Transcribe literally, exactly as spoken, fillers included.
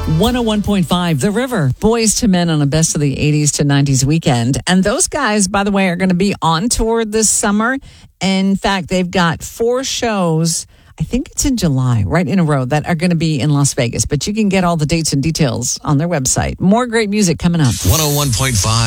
one oh one point five The River. Boys to Men on a Best of the eighties to nineties weekend. And those guys, by the way, are going to be on tour this summer. In fact, they've got four shows, I think it's in July, right in a row, that are going to be in Las Vegas. But you can get all the dates and details on their website. More great music coming up. one oh one point five